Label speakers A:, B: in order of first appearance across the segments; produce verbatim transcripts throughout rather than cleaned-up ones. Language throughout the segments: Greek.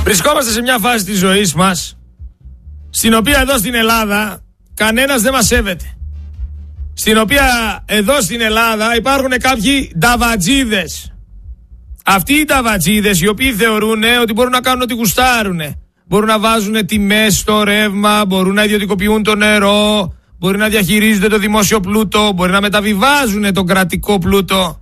A: Βρισκόμαστε σε μια φάση της ζωής μας στην οποία εδώ στην Ελλάδα κανένας δεν μας σέβεται. Στην οποία εδώ στην Ελλάδα υπάρχουν κάποιοι νταβατζίδες. Αυτοί οι νταβατζίδες οι οποίοι θεωρούν ότι μπορούν να κάνουν ό,τι γουστάρουν. Μπορούν να βάζουν τιμές στο ρεύμα, μπορούν να ιδιωτικοποιούν το νερό, μπορεί να διαχειρίζονται το δημόσιο πλούτο, μπορεί να μεταβιβάζουν τον κρατικό πλούτο.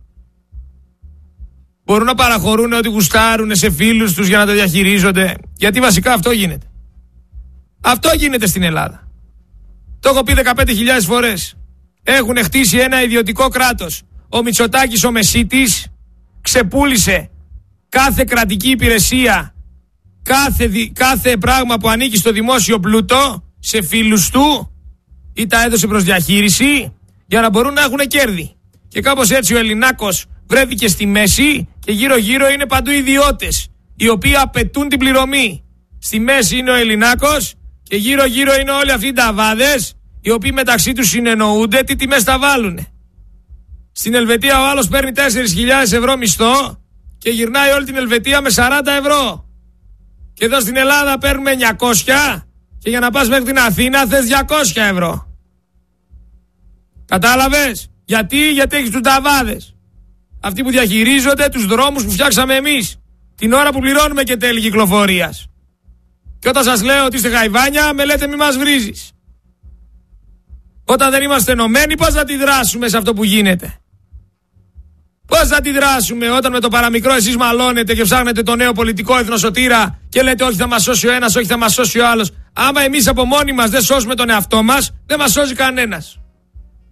A: Μπορούν να παραχωρούν ό,τι γουστάρουν σε φίλους τους για να το διαχειρίζονται. Γιατί βασικά αυτό γίνεται. Αυτό γίνεται στην Ελλάδα. Το έχω πει δεκαπέντε χιλιάδες φορές. Έχουν χτίσει ένα ιδιωτικό κράτος. Ο Μητσοτάκης ο Μεσίτης ξεπούλησε κάθε κρατική υπηρεσία, κάθε, δι, κάθε πράγμα που ανήκει στο δημόσιο πλούτο σε φίλους του ή τα έδωσε προς διαχείριση για να μπορούν να έχουν κέρδη. Και κάπως έτσι ο Ελληνάκος βρέθηκε στη μέση και γύρω γύρω είναι παντού ιδιώτες οι οποίοι απαιτούν την πληρωμή. Στη μέση είναι ο Ελληνάκος και γύρω γύρω είναι όλοι αυτοί οι ταβάδες οι οποίοι μεταξύ τους συνεννοούνται τι τιμές θα βάλουν. Στην Ελβετία ο άλλος παίρνει τέσσερις χιλιάδες ευρώ μισθό και γυρνάει όλη την Ελβετία με σαράντα ευρώ. Και εδώ στην Ελλάδα παίρνουμε εννιακόσια και για να πας μέχρι την Αθήνα θες διακόσια ευρώ. Κατάλαβες? Γιατί? Γιατί έχεις τους ταβάδες. Αυτοί που διαχειρίζονται τους δρόμους που φτιάξαμε εμείς την ώρα που πληρώνουμε και τέλη κυκλοφορίας. Και όταν σας λέω ότι είστε γαϊβάνια με λέτε μη μας βρίζεις. Όταν δεν είμαστε ενωμένοι πώς θα αντιδράσουμε σε αυτό που γίνεται? Πώς θα αντιδράσουμε όταν με το παραμικρό εσείς μαλώνετε και ψάχνετε το νέο πολιτικό εθνοσωτήρα και λέτε όχι θα μας σώσει ο ένας, όχι θα μας σώσει ο άλλος? Άμα εμείς από μόνοι μας δεν σώσουμε τον εαυτό μας, δεν μας σώζει κανένας.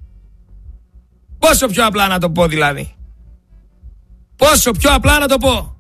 A: Πόσο πιο απλά να το πω δηλαδή? Πόσο πιο απλά να το πω?